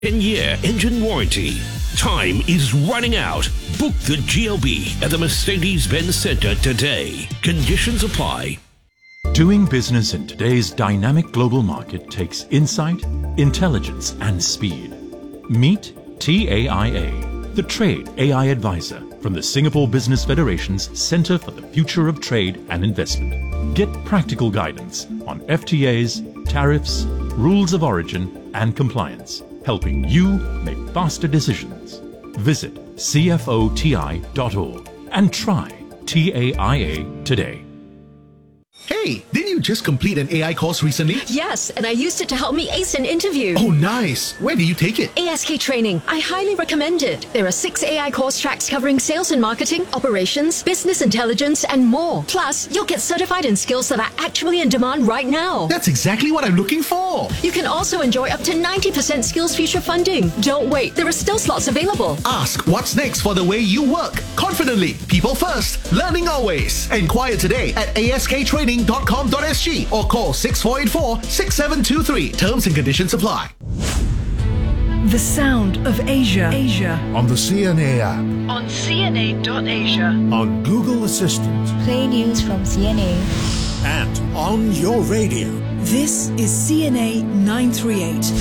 10-year engine warranty. Time is running out. Book the GLB at the Mercedes-Benz Center today. Conditions apply. Doing business in today's dynamic global market takes insight, intelligence, and speed. Meet TAIA, the Trade AI Advisor from the Singapore Business Federation's Centre for the Future of Trade and Investment. Get practical guidance on FTAs, tariffs, rules of origin, and compliance, helping you make faster decisions. Visit cfoti.org and try TAIA today. Hey, didn't you just complete an AI course recently? Yes, and I used it to help me ace an interview. Oh, nice. Where did you take it? ASK Training. I highly recommend it. There are 6 AI course tracks covering sales and marketing, operations, business intelligence, and more. Plus, you'll get certified in skills that are actually in demand right now. That's exactly what I'm looking for. You can also enjoy up to 90% Skills Future funding. Don't wait. There are still slots available. Ask what's next for the way you work. Confidently. People first. Learning always. Enquire today at asktraining.com.sg or call 6484-6723. Terms and conditions apply. The sound of Asia. On the CNA app. On CNA.Asia. On Google Assistant. Play news from CNA. And on your radio. This is CNA 938.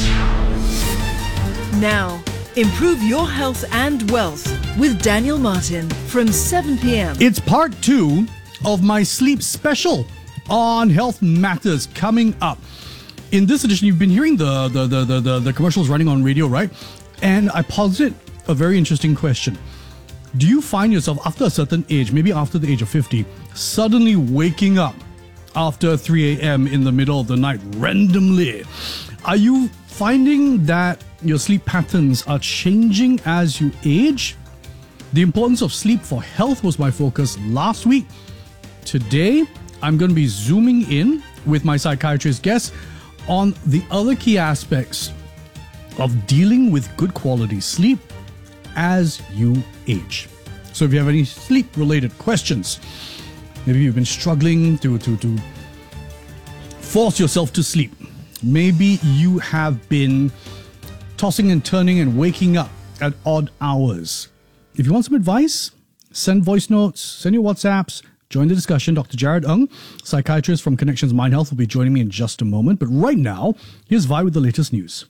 Now, improve your health and wealth with Daniel Martin from 7 p.m. It's part 2 of my sleep special on health matters coming up. In this edition, you've been hearing the commercials running on radio, right? And I posit a very interesting question. Do you find yourself after a certain age, maybe after the age of 50, suddenly waking up after 3 a.m. in the middle of the night randomly? Are you finding that your sleep patterns are changing as you age? The importance of sleep for health was my focus last week. Today, I'm going to be zooming in with my psychiatrist guest on the other key aspects of dealing with good quality sleep as you age. So if you have any sleep-related questions, maybe you've been struggling to force yourself to sleep. Maybe you have been tossing and turning and waking up at odd hours. If you want some advice, send voice notes, send your WhatsApps, join the discussion. Dr. Jared Ng, psychiatrist from Connections Mind Health, will be joining me in just a moment. But right now, here's Vi with the latest news.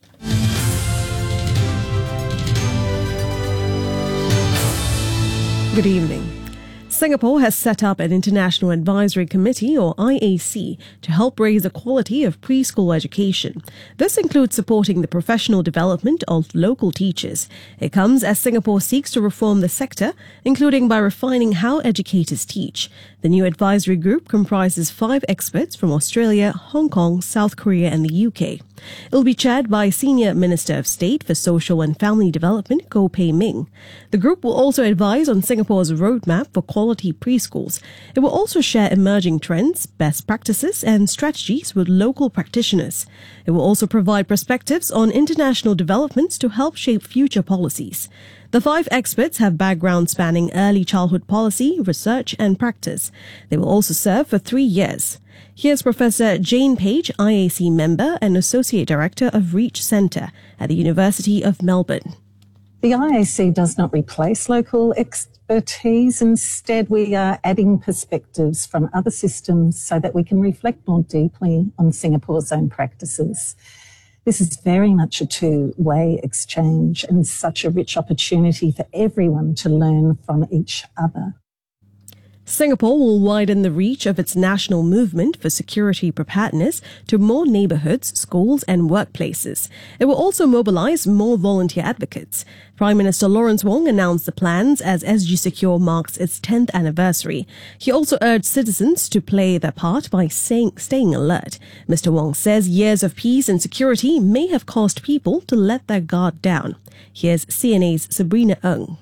Good evening. Singapore has set up an International Advisory Committee, or IAC, to help raise the quality of preschool education. This includes supporting the professional development of local teachers. It comes as Singapore seeks to reform the sector, including by refining how educators teach. The new advisory group comprises 5 experts from Australia, Hong Kong, South Korea and the UK. It will be chaired by Senior Minister of State for Social and Family Development, Goh Pei Ming. The group will also advise on Singapore's roadmap for quality preschools. It will also share emerging trends, best practices and strategies with local practitioners. It will also provide perspectives on international developments to help shape future policies. The 5 experts have backgrounds spanning early childhood policy, research and practice. They will also serve for 3 years. Here's Professor Jane Page, IAC member and Associate Director of Reach Centre at the University of Melbourne. The IAC does not replace local expertise. Instead, we are adding perspectives from other systems so that we can reflect more deeply on Singapore's own practices. This is very much a two-way exchange and such a rich opportunity for everyone to learn from each other. Singapore will widen the reach of its national movement for security preparedness to more neighbourhoods, schools and workplaces. It will also mobilise more volunteer advocates. Prime Minister Lawrence Wong announced the plans as SG Secure marks its 10th anniversary. He also urged citizens to play their part by staying alert. Mr. Wong says years of peace and security may have caused people to let their guard down. Here's CNA's Sabrina Ng.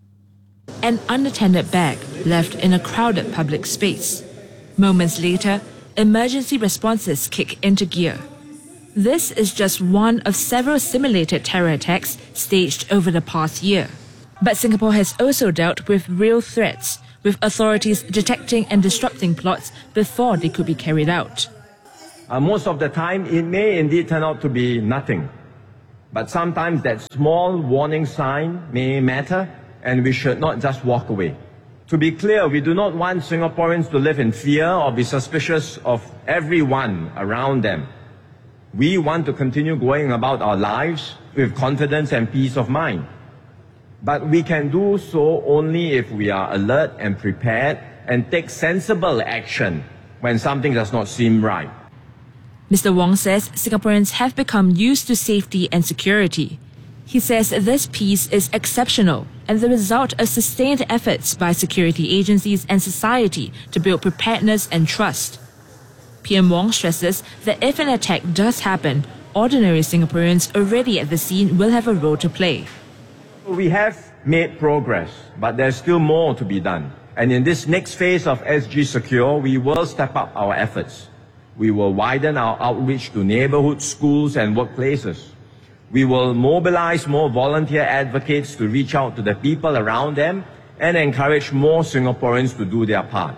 An unattended bag left in a crowded public space. Moments later, emergency responses kick into gear. This is just one of several simulated terror attacks staged over the past year. But Singapore has also dealt with real threats, with authorities detecting and disrupting plots before they could be carried out. Most of the time, it may indeed turn out to be nothing. But sometimes that small warning sign may matter, and we should not just walk away. To be clear, we do not want Singaporeans to live in fear or be suspicious of everyone around them. We want to continue going about our lives with confidence and peace of mind. But we can do so only if we are alert and prepared and take sensible action when something does not seem right. Mr. Wong says Singaporeans have become used to safety and security. He says this peace is exceptional and the result of sustained efforts by security agencies and society to build preparedness and trust. PM Wong stresses that if an attack does happen, ordinary Singaporeans already at the scene will have a role to play. We have made progress, but there's still more to be done. And in this next phase of SG Secure, we will step up our efforts. We will widen our outreach to neighborhood schools and workplaces. We will mobilize more volunteer advocates to reach out to the people around them and encourage more Singaporeans to do their part.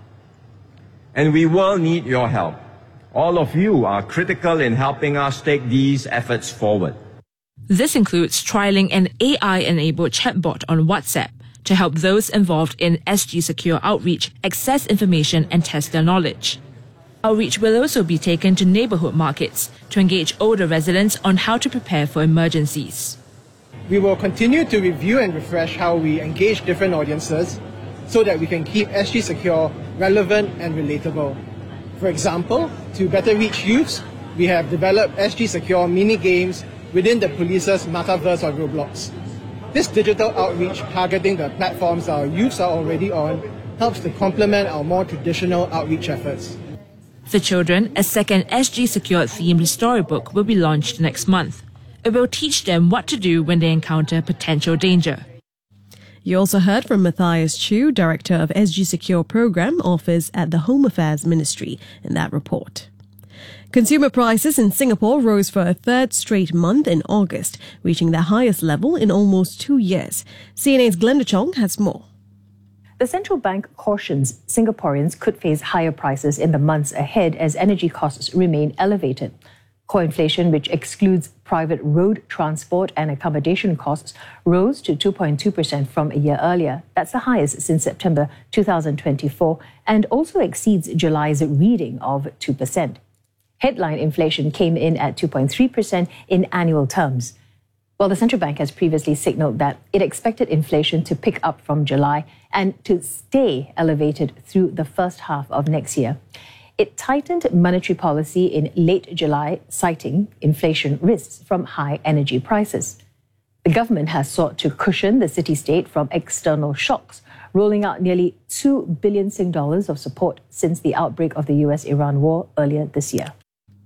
And we will need your help. All of you are critical in helping us take these efforts forward. This includes trialling an AI-enabled chatbot on WhatsApp to help those involved in SG Secure outreach access information and test their knowledge. Outreach will also be taken to neighborhood markets to engage older residents on how to prepare for emergencies. We will continue to review and refresh how we engage different audiences so that we can keep SG Secure relevant and relatable. For example, to better reach youths, we have developed SG Secure mini games within the police's metaverse or Roblox. This digital outreach targeting the platforms our youths are already on helps to complement our more traditional outreach efforts. For children, a second SG Secure themed storybook will be launched next month. It will teach them what to do when they encounter potential danger. You also heard from Matthias Chu, Director of SG Secure Program Office at the Home Affairs Ministry, in that report. Consumer prices in Singapore rose for a third straight month in August, reaching their highest level in almost 2 years. CNA's Glenda Chong has more. The central bank cautions Singaporeans could face higher prices in the months ahead as energy costs remain elevated. Core inflation, which excludes private road transport and accommodation costs, rose to 2.2% from a year earlier. That's the highest since September 2024 and also exceeds July's reading of 2%. Headline inflation came in at 2.3% in annual terms. Well, the central bank has previously signaled that it expected inflation to pick up from July and to stay elevated through the first half of next year. It tightened monetary policy in late July, citing inflation risks from high energy prices. The government has sought to cushion the city-state from external shocks, rolling out nearly 2 billion Sing dollars of support since the outbreak of the US-Iran war earlier this year.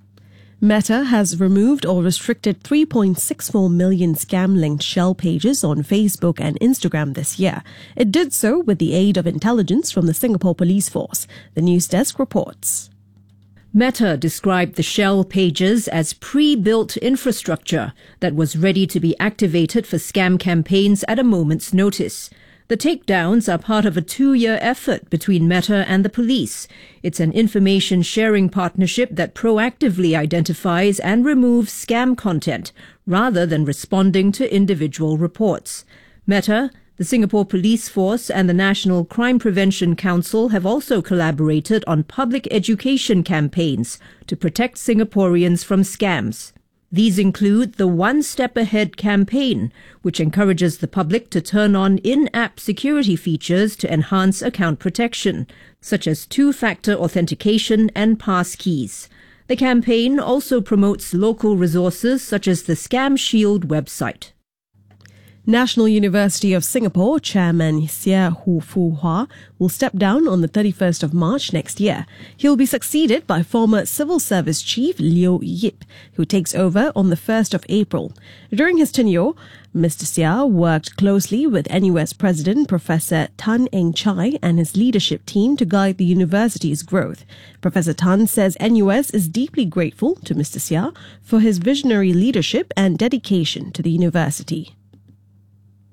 Meta has removed or restricted 3.64 million scam-linked shell pages on Facebook and Instagram this year. It did so with the aid of intelligence from the Singapore Police Force. The News Desk reports. Meta described the shell pages as pre-built infrastructure that was ready to be activated for scam campaigns at a moment's notice. The takedowns are part of a 2-year effort between Meta and the police. It's an information sharing partnership that proactively identifies and removes scam content rather than responding to individual reports. Meta, the Singapore Police Force and the National Crime Prevention Council have also collaborated on public education campaigns to protect Singaporeans from scams. These include the One Step Ahead campaign, which encourages the public to turn on in-app security features to enhance account protection, such as two-factor authentication and passkeys. The campaign also promotes local resources such as the Scam Shield website. National University of Singapore Chairman Sia Hu Fu Hua will step down on the 31st of March next year. He will be succeeded by former Civil Service Chief Liu Yip, who takes over on the 1st of April. During his tenure, Mr. Sia worked closely with NUS President Professor Tan Eng Chai and his leadership team to guide the university's growth. Professor Tan says NUS is deeply grateful to Mr. Sia for his visionary leadership and dedication to the university.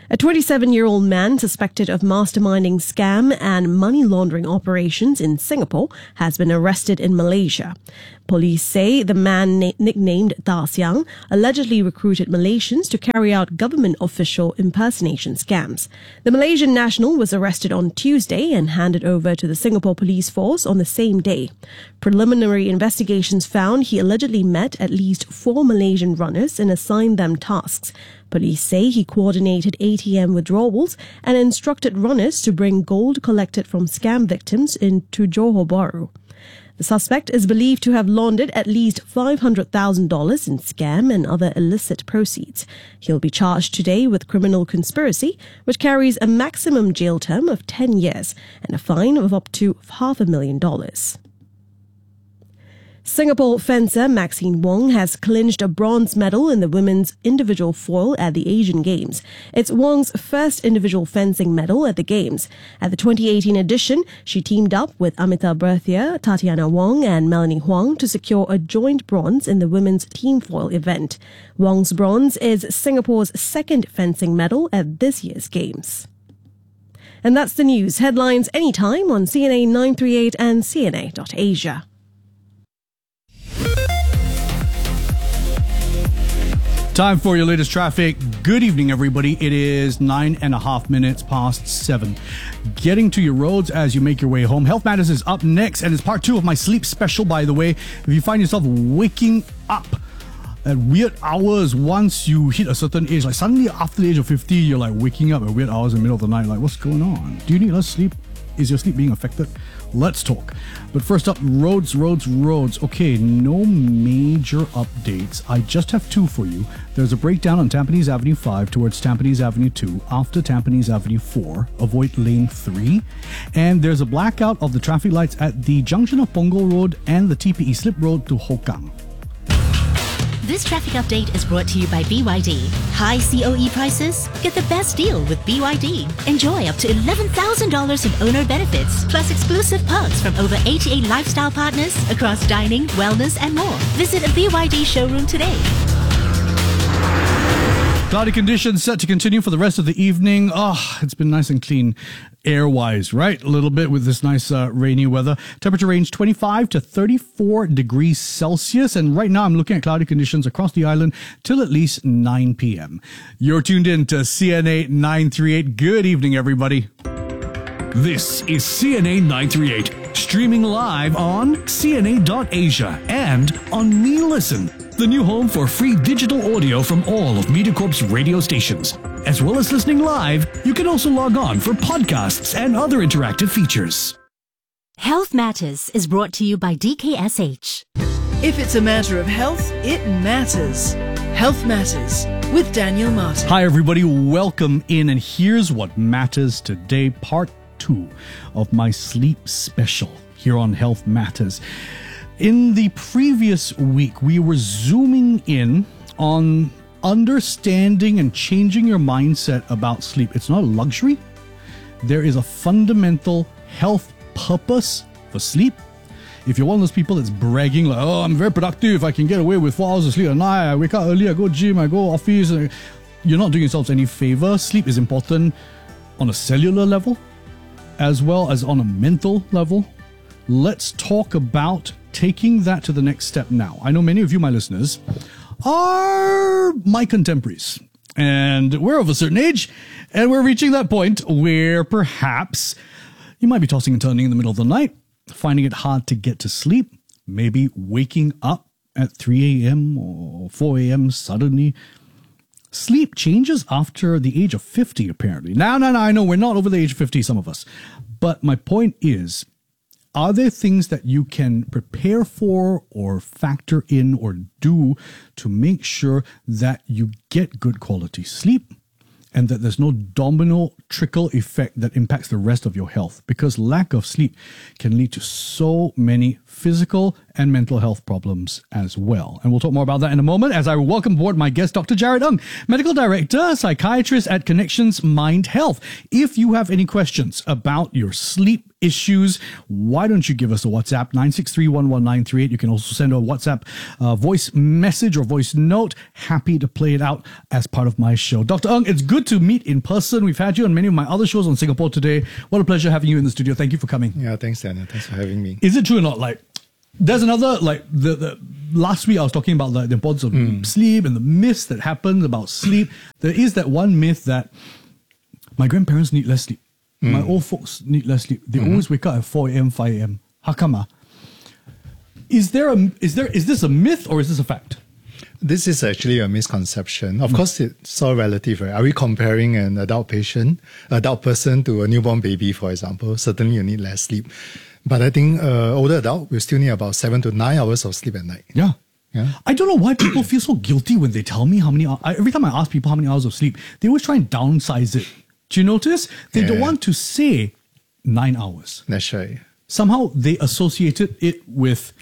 A 27-year-old man suspected of masterminding scam and money laundering operations in Singapore has been arrested in Malaysia. Police say the man nicknamed Da Xiang allegedly recruited Malaysians to carry out government official impersonation scams. The Malaysian national was arrested on Tuesday and handed over to the Singapore police force on the same day. Preliminary investigations found he allegedly met at least 4 Malaysian runners and assigned them tasks. Police say he coordinated ATM withdrawals and instructed runners to bring gold collected from scam victims into Johor Bahru. The suspect is believed to have laundered at least $500,000 in scam and other illicit proceeds. He'll be charged today with criminal conspiracy, which carries a maximum jail term of 10 years and a fine of up to $500,000. Singapore fencer Maxine Wong has clinched a bronze medal in the women's individual foil at the Asian Games. It's Wong's first individual fencing medal at the Games. At the 2018 edition, she teamed up with Amita Berthia, Tatiana Wong and Melanie Huang to secure a joint bronze in the women's team foil event. Wong's bronze is Singapore's second fencing medal at this year's Games. And that's the news. Headlines anytime on CNA 938 and CNA.Asia. Time for your latest traffic. Good evening, everybody. It is 9.5 minutes past 7. Getting to your roads as you make your way home. Health Matters is up next, and it's part 2 of my sleep special, by the way. If you find yourself waking up at weird hours once you hit a certain age, like suddenly after the age of 50, you're like waking up at weird hours in the middle of the night, like, what's going on? Do you need less sleep? Is your sleep being affected? Let's talk. But first up, roads. Okay, no major updates. I just have 2 for you. There's a breakdown on Tampines Avenue 5 towards Tampines Avenue 2 after Tampines Avenue 4. Avoid lane 3. And there's a blackout of the traffic lights at the junction of Punggol Road and the TPE Slip Road to Hougang. This traffic update is brought to you by BYD. High COE prices? Get the best deal with BYD. Enjoy up to $11,000 in owner benefits, plus exclusive perks from over 88 lifestyle partners across dining, wellness, and more. Visit a BYD showroom today. Cloudy conditions set to continue for the rest of the evening. It's been nice and clean air-wise, right? A little bit with this nice rainy weather. Temperature range 25 to 34 degrees Celsius. And right now I'm looking at cloudy conditions across the island till at least 9 p.m. You're tuned in to CNA 938. Good evening, everybody. This is CNA 938, streaming live on CNA.Asia and on Me Listen, the new home for free digital audio from all of MediaCorp's radio stations. As well as listening live, you can also log on for podcasts and other interactive features. Health Matters is brought to you by DKSH. If it's a matter of health, it matters. Health Matters with Daniel Martin. Hi, everybody. Welcome in. And here's what matters today, part 2 of my sleep special here on Health Matters. In the previous week, we were zooming in on understanding and changing your mindset about sleep. It's not a luxury. There is a fundamental health purpose for sleep. If you're one of those people that's bragging like, oh, I'm very productive, I can get away with 4 hours of sleep a night, I wake up early, I go gym, I go office, you're not doing yourselves any favor. Sleep is important on a cellular level as well as on a mental level. Let's talk about taking that to the next step now. I know many of you, my listeners, are my contemporaries, and we're of a certain age, and we're reaching that point where perhaps you might be tossing and turning in the middle of the night, finding it hard to get to sleep, maybe waking up at 3 a.m. or 4 a.m. suddenly. Sleep changes after the age of 50, apparently. Now, I know we're not over the age of 50, some of us, but my point is, are there things that you can prepare for or factor in or do to make sure that you get good quality sleep and that there's no domino trickle effect that impacts the rest of your health? Because lack of sleep can lead to so many physical and mental health problems as well. And we'll talk more about that in a moment as I welcome aboard my guest, Dr. Jared Ng, Medical Director, Psychiatrist at Connections Mind Health. If you have any questions about your sleep issues, why don't you give us a WhatsApp, 963-11938. You can also send a WhatsApp voice message or voice note. Happy to play it out as part of my show. Dr. Ng, it's good to meet in person. We've had you on many of my other shows on Singapore Today. What a pleasure having you in the studio. Thank you for coming. Yeah, thanks, Daniel. Thanks for having me. Is it true or not? Like, there's another, like, the last week I was talking about the importance of sleep and the myths that happen about sleep. There is that one myth that my grandparents need less sleep. My old folks need less sleep. They always wake up at 4 a.m., 5 a.m. How come? Is this a myth or is this a fact? This is actually a misconception. Of course, it's all relative, right? Are we comparing an adult person to a newborn baby, for example? Certainly you need less sleep. But I think older adult will still need about 7 to 9 hours of sleep at night. Yeah. I don't know why people feel so guilty when they tell me how many hours. Every time I ask people how many hours of sleep, they always try and downsize it. Do you notice? They don't want to say 9 hours. That's right. Somehow they associated it with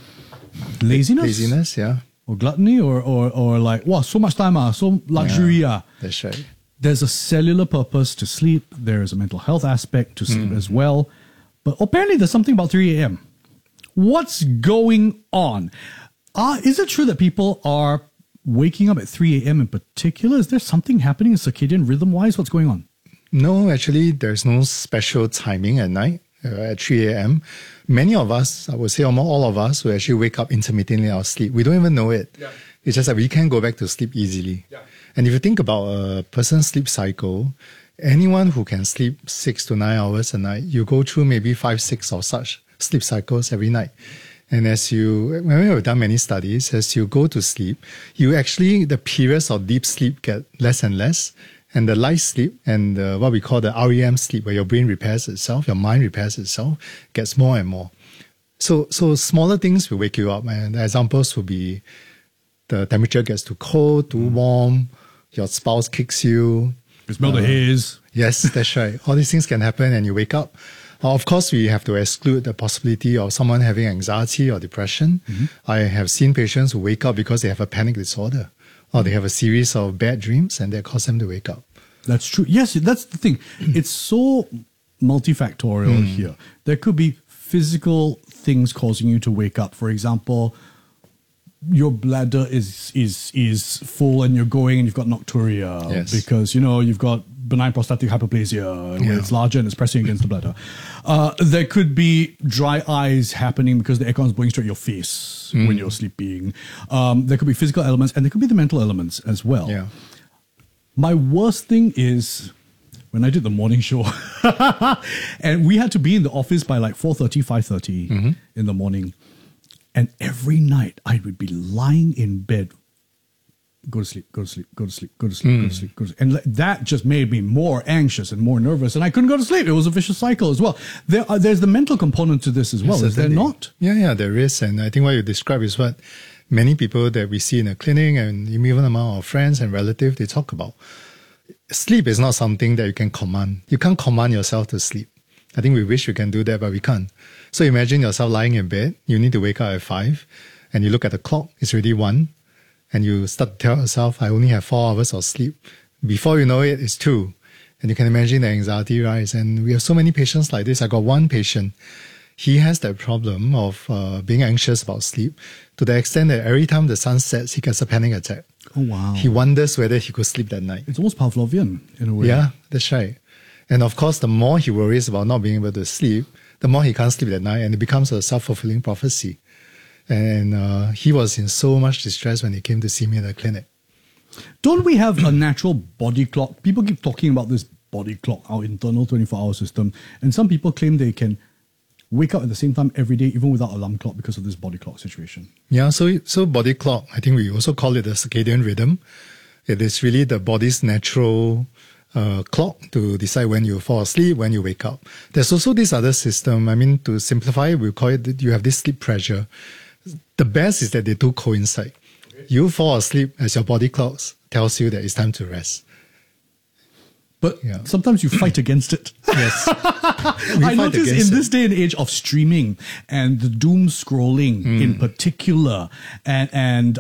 laziness. Laziness, yeah. Or gluttony or like, wow, so much time, so luxury. That's right. There's a cellular purpose to sleep. There is a mental health aspect to sleep as well. But apparently there's something about 3 a.m. What's going on? Is it true that people are waking up at 3 a.m. in particular? Is there something happening circadian rhythm-wise? What's going on? No, actually, there's no special timing at night at 3 a.m. Many of us, I would say almost all of us, will actually wake up intermittently in our sleep. We don't even know it. Yeah. It's just that we can go back to sleep easily. Yeah. And if you think about a person's sleep cycle, anyone who can sleep 6 to 9 hours a night, you go through maybe 5, 6 of such sleep cycles every night. And when we have done many studies, as you go to sleep, the periods of deep sleep get less and less. And the light sleep and what we call the REM sleep, where your brain repairs itself, your mind repairs itself, gets more and more. So smaller things will wake you up. And the examples will be the temperature gets too cold, too warm, your spouse kicks you. You smell the haze. Yes, that's right. All these things can happen and you wake up. Of course, we have to exclude the possibility of someone having anxiety or depression. I have seen patients who wake up because they have a panic disorder or they have a series of bad dreams and that cause them to wake up. That's true. Yes, that's the thing. It's so multifactorial here. There could be physical things causing you to wake up. For example, your bladder is full and you're going and you've got nocturia because, you've got benign prostatic hyperplasia where it's larger and it's pressing against the bladder. There could be dry eyes happening because the aircon is blowing straight at your face when you're sleeping. There could be physical elements and there could be the mental elements as well. Yeah. My worst thing is when I did the morning show and we had to be in the office by like 4:30, 5:30 in the morning. And every night I would be lying in bed, go to sleep, go to sleep, go to sleep, go to sleep, go to sleep, go to sleep. And that just made me more anxious and more nervous. And I couldn't go to sleep. It was a vicious cycle as well. There's the mental component to this as well. Is there not? Yeah, there is. And I think what you describe is what many people that we see in a clinic and even among our friends and relatives, they talk about. Sleep is not something that you can command. You can't command yourself to sleep. I think we wish we can do that, but we can't. So imagine yourself lying in bed. You need to wake up at 5 and you look at the clock. It's already 1 and you start to tell yourself, I only have 4 hours of sleep. Before you know it, it's 2. And you can imagine the anxiety rise. And we have so many patients like this. I got one patient. He has that problem of being anxious about sleep to the extent that every time the sun sets, he gets a panic attack. Oh, wow. He wonders whether he could sleep that night. It's almost Pavlovian in a way. Yeah, that's right. And of course, the more he worries about not being able to sleep, the more he can't sleep that night, and it becomes a self-fulfilling prophecy. And he was in so much distress when he came to see me in the clinic. Don't we have a natural body clock? People keep talking about this body clock, our internal 24-hour system, and some people claim they can wake up at the same time every day, even without alarm clock, because of this body clock situation. Yeah, so body clock, I think we also call it the circadian rhythm. It is really the body's natural clock to decide when you fall asleep, when you wake up. There's also this other system. I mean, to simplify, we call it that you have this sleep pressure. The best is that they do coincide. You fall asleep as your body clock tells you that it's time to rest. But sometimes you fight against it. Yes. I notice in this day and age of streaming and the doom scrolling in particular, and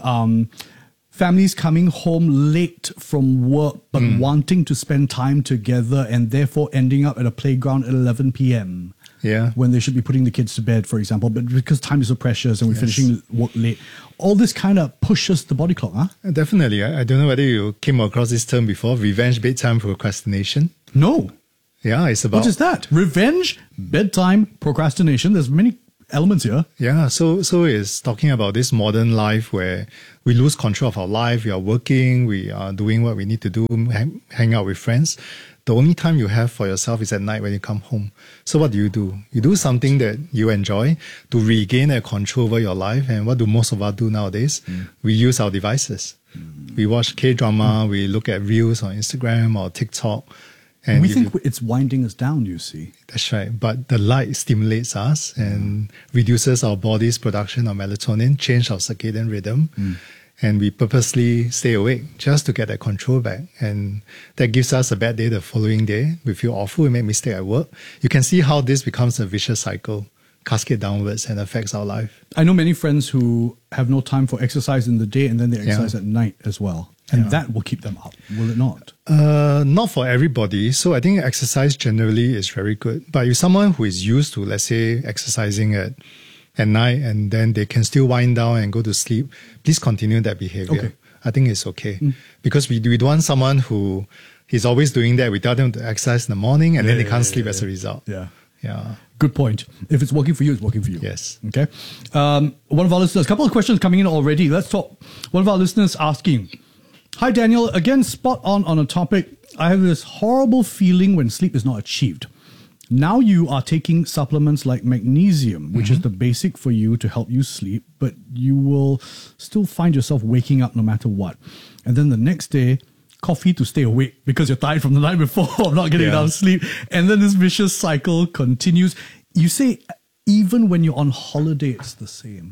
families coming home late from work but wanting to spend time together and therefore ending up at a playground at 11 p.m. Yeah. When they should be putting the kids to bed, for example, but because time is so precious and we're finishing work late, all this kind of pushes the body clock, huh? Definitely. I don't know whether you came across this term before, revenge bedtime procrastination. No. Yeah, it's about... What is that? Revenge, bedtime, procrastination. There's many elements here. Yeah, so it's talking about this modern life where we lose control of our life. We are working, we are doing what we need to do, hang out with friends. The only time you have for yourself is at night when you come home. So what do? You do something that you enjoy to regain a control over your life. And what do most of us do nowadays? We use our devices. We watch K-drama, we look at reels on Instagram or TikTok. And we think it's winding us down, you see. That's right. But the light stimulates us and reduces our body's production of melatonin, change our circadian rhythm. And we purposely stay awake just to get that control back. And that gives us a bad day the following day. We feel awful, we make mistake at work. You can see how this becomes a vicious cycle, cascade downwards, and affects our life. I know many friends who have no time for exercise in the day and then they exercise at night as well. And that will keep them up, will it not? Not for everybody. So I think exercise generally is very good. But if someone who is used to, let's say, exercising at night and then they can still wind down and go to sleep, please continue that behavior. Okay. I think it's okay. Because we don't want someone who is always doing that. We tell them to exercise in the morning and then they can't sleep as a result. Yeah. Good point. If it's working for you, it's working for you. Yes. Okay. One of our listeners, a couple of questions coming in already. Let's talk. One of our listeners asking, hi, Daniel. Again, spot on a topic. I have this horrible feeling when sleep is not achieved. Now you are taking supplements like magnesium, which is the basic for you to help you sleep, but you will still find yourself waking up no matter what. And then the next day, coffee to stay awake because you're tired from the night before of not getting enough sleep. And then this vicious cycle continues. You say even when you're on holiday, it's the same.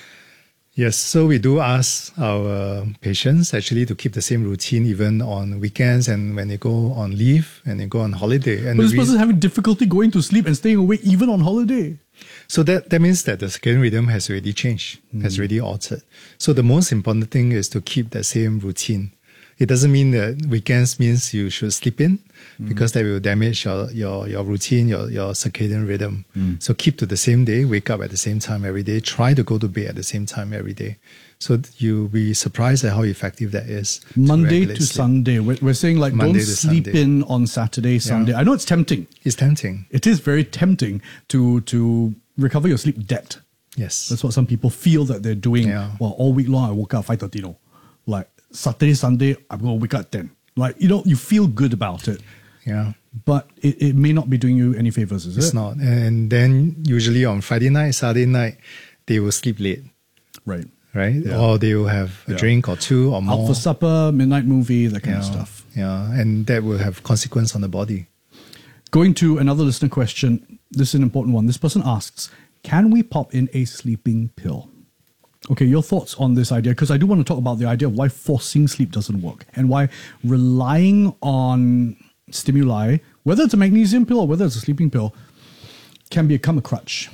Yes, so we do ask our patients actually to keep the same routine even on weekends and when they go on leave and they go on holiday. And but this person is having difficulty going to sleep and staying awake even on holiday. So that means that the circadian rhythm has already changed, has already altered. So the most important thing is to keep the same routine. It doesn't mean that weekends means you should sleep in because that will damage your routine, your circadian rhythm. So keep to the same day, wake up at the same time every day, try to go to bed at the same time every day. So you'll be surprised at how effective that is. Monday to Sunday. We're saying like Monday don't sleep in on Saturday, Sunday. I know it's tempting. It's tempting. It is very tempting to recover your sleep debt. Yes. That's what some people feel that they're doing. Well, all week long I woke up 5:30, like Saturday, Sunday, I'm going to wake up at 10. Like, you feel good about it. Yeah. But it may not be doing you any favors, is it? It's not. And then usually on Friday night, Saturday night, they will sleep late. Right. Yeah. Or they will have a drink or two or more. Out for supper, midnight movie, that kind of stuff. Yeah. And that will have consequence on the body. Going to another listener question. This is an important one. This person asks, can we pop in a sleeping pill? Okay, your thoughts on this idea, because I do want to talk about the idea of why forcing sleep doesn't work and why relying on stimuli, whether it's a magnesium pill or whether it's a sleeping pill, can become a crutch.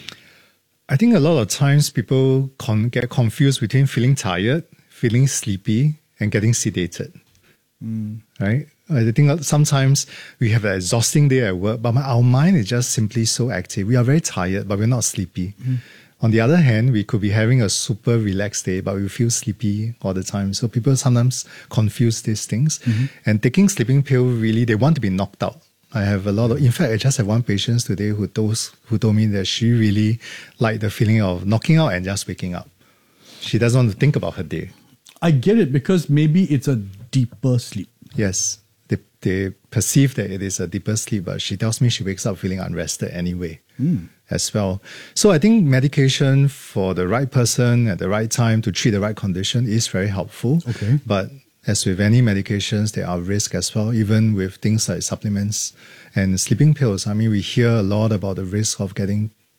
I think a lot of times people get confused between feeling tired, feeling sleepy, and getting sedated. Right? I think sometimes we have an exhausting day at work, but our mind is just simply so active. We are very tired, but we're not sleepy. On the other hand, we could be having a super relaxed day, but we feel sleepy all the time. So people sometimes confuse these things. And taking sleeping pill, really, they want to be knocked out. I have in fact, I just had one patient today who told me that she really liked the feeling of knocking out and just waking up. She doesn't want to think about her day. I get it, because maybe it's a deeper sleep. Yes. They perceive that it is a deeper sleep, but she tells me she wakes up feeling unrested anyway as well. So I think medication for the right person at the right time to treat the right condition is very helpful. Okay. But as with any medications, there are risks as well, even with things like supplements and sleeping pills. I mean, we hear a lot about the risk of getting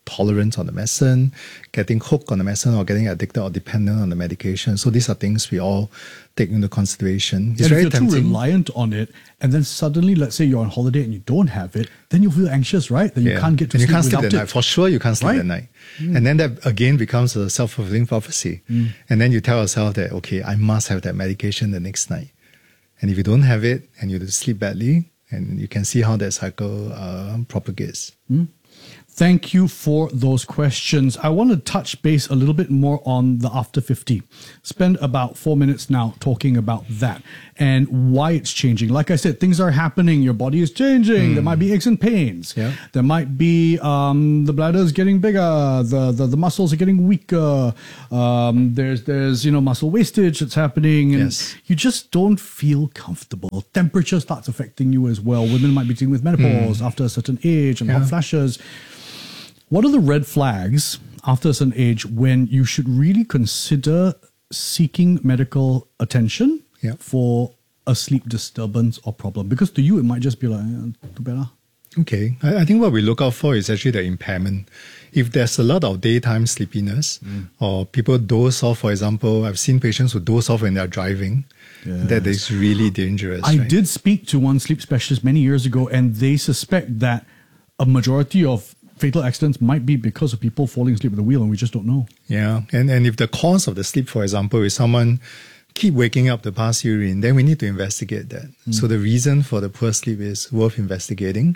tolerant on the medicine, getting hooked on the medicine, or getting addicted or dependent on the medication. So these are things we all take into consideration. It's and very if you're tempting. too reliant on it, and then suddenly, let's say you're on holiday and you don't have it, then you feel anxious, right? That you can't get to and sleep you can't sleep without at it. night. For sure, you can't sleep Right? at night. And then that again becomes a self-fulfilling prophecy. And then you tell yourself that, okay, I must have that medication the next night. And if you don't have it and you sleep badly, and you can see how that cycle propagates. Thank you for those questions. I want to touch base a little bit more on the after 50. Spend about 4 minutes now talking about that and why it's changing. Like I said, things are happening. Your body is changing. There might be aches and pains. Yeah. There might be the bladder is getting bigger. The muscles are getting weaker. There's muscle wastage that's happening. And you just don't feel comfortable. Temperature starts affecting you as well. Women might be dealing with menopause after a certain age and hot flashes. What are the red flags after a certain age when you should really consider seeking medical attention for a sleep disturbance or problem? Because to you, it might just be like, too bad. Okay. I think what we look out for is actually the impairment. If there's a lot of daytime sleepiness or people doze off, for example, I've seen patients who doze off when they're driving. That is really dangerous. I did speak to one sleep specialist many years ago, and they suspect that a majority of fatal accidents might be because of people falling asleep at the wheel, and we just don't know. Yeah, and if the cause of the sleep, for example, is someone keep waking up to pass urine, then we need to investigate that. So the reason for the poor sleep is worth investigating,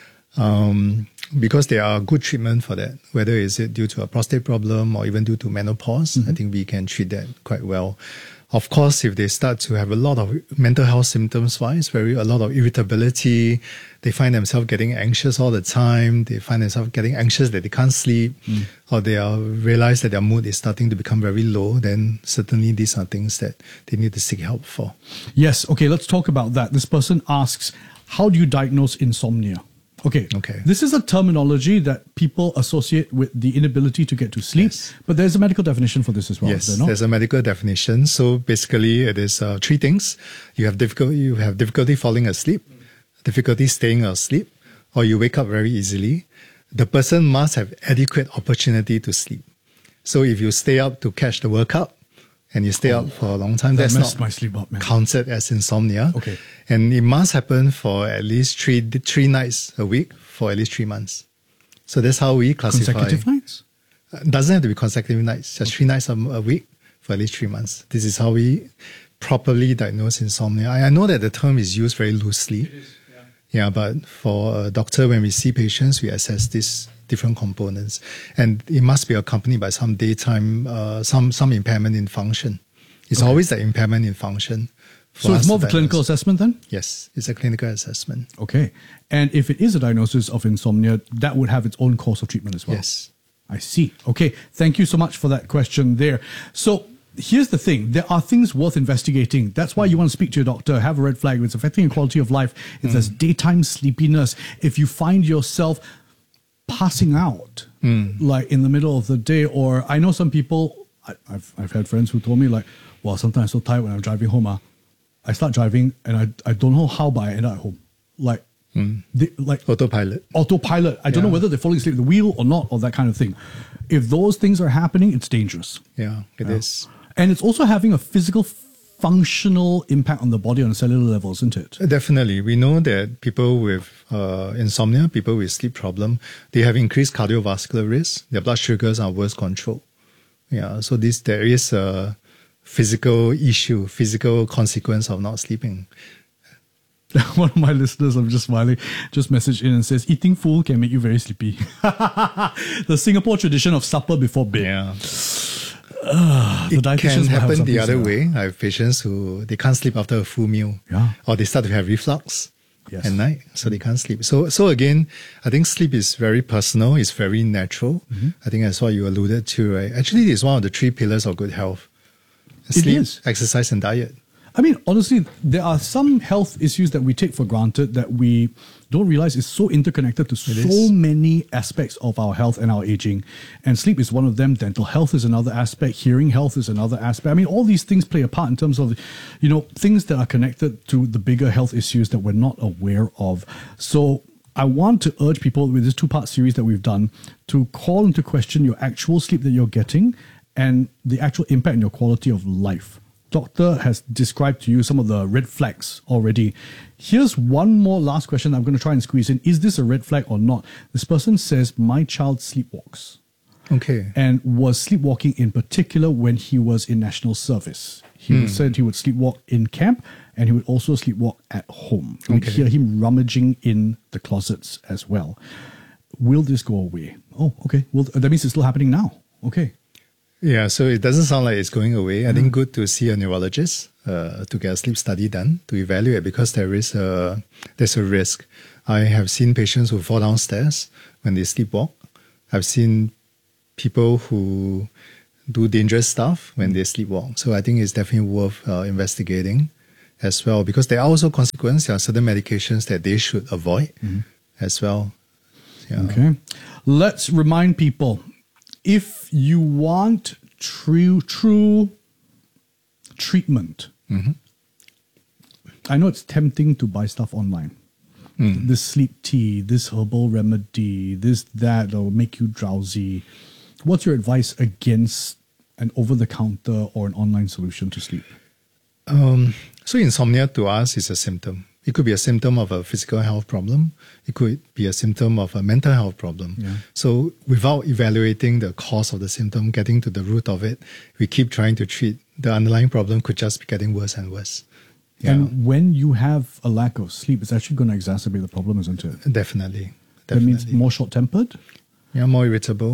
because there are good treatment for that. Whether is it due to a prostate problem or even due to menopause, I think we can treat that quite well. Of course, if they start to have a lot of mental health symptoms-wise, a lot of irritability, they find themselves getting anxious all the time, they find themselves getting anxious that they can't sleep, or they realize that their mood is starting to become very low, then certainly these are things that they need to seek help for. Yes, okay, let's talk about that. This person asks, how do you diagnose insomnia? Okay. This is a terminology that people associate with the inability to get to sleep, but there's a medical definition for this as well. Yes, is there not? there's a medical definition. So basically, it is three things: you have difficulty falling asleep, difficulty staying asleep, or you wake up very easily. The person must have adequate opportunity to sleep. So if you stay up to catch the World Cup and you stay up for a long time, that's messed not my sleep up, man. counted as insomnia. Okay. And it must happen for at least three nights a week for at least 3 months. So that's how we classify. Consecutive nights? Doesn't have to be consecutive nights, just 3 nights a week for at least 3 months. This is how we properly diagnose insomnia. I know that the term is used very loosely. It is, yeah, but for a doctor, when we see patients, we assess these different components. And it must be accompanied by some daytime, some impairment in function. It's always the impairment in function. So it's more of a clinical assessment then? Yes, it's a clinical assessment. Okay. And if it is a diagnosis of insomnia, that would have its own course of treatment as well? Yes. I see. Okay. Thank you so much for that question there. So here's the thing. There are things worth investigating. That's why you want to speak to your doctor, have a red flag. If it's affecting your quality of life, if there's daytime sleepiness, if you find yourself passing out like in the middle of the day, or I know some people, I've had friends who told me like, well, sometimes I'm so tired when I'm driving home. I start driving and I don't know how, but I end up at home. Like autopilot. I don't know whether they're falling asleep at the wheel or not, or that kind of thing. If those things are happening, it's dangerous. Yeah, it is. And it's also having a physical, functional impact on the body on a cellular level, isn't it? Definitely. We know that people with insomnia, people with sleep problem, they have increased cardiovascular risk. Their blood sugars are worse controlled. Yeah, so there is a physical issue, physical consequence of not sleeping. One of my listeners, I'm just smiling, just messaged in and says, eating full can make you very sleepy. The Singapore tradition of supper before bed. Yeah. It can happen the other way. I have patients who, they can't sleep after a full meal. Yeah. Or they start to have reflux at night, so they can't sleep. So again, I think sleep is very personal, it's very natural. I think that's what you alluded to, right? Actually, it's one of the 3 pillars of good health. Sleep, exercise, and diet. I mean, honestly, there are some health issues that we take for granted that we don't realize is so interconnected to so many aspects of our health and our aging. And sleep is one of them. Dental health is another aspect. Hearing health is another aspect. I mean, all these things play a part in terms of, things that are connected to the bigger health issues that we're not aware of. So I want to urge people with this 2-part series that we've done to call into question your actual sleep that you're getting and the actual impact on your quality of life. Doctor has described to you some of the red flags already. Here's one more last question I'm going to try and squeeze in. Is this a red flag or not? This person says, my child sleepwalks. Okay. And was sleepwalking in particular when he was in national service. He said he would sleepwalk in camp and he would also sleepwalk at home. You would hear him rummaging in the closets as well. Will this go away? Oh, okay. Well, that means it's still happening now. Okay. Yeah, so it doesn't sound like it's going away. I think good to see a neurologist to get a sleep study done to evaluate because there's a risk. I have seen patients who fall downstairs when they sleepwalk. I've seen people who do dangerous stuff when they sleepwalk. So I think it's definitely worth investigating as well because there are also consequences. There are certain medications that they should avoid as well. Yeah. Okay. Let's remind people, if you want true treatment, I know it's tempting to buy stuff online. This sleep tea, this herbal remedy, this, that will make you drowsy. What's your advice against an over-the-counter or an online solution to sleep? So insomnia to us is a symptom. It could be a symptom of a physical health problem. It could be a symptom of a mental health problem. Yeah. So without evaluating the cause of the symptom, getting to the root of it, we keep trying to treat the underlying problem could just be getting worse and worse. Yeah. And when you have a lack of sleep, it's actually going to exacerbate the problem, isn't it? Definitely. That means more short-tempered? Yeah, more irritable.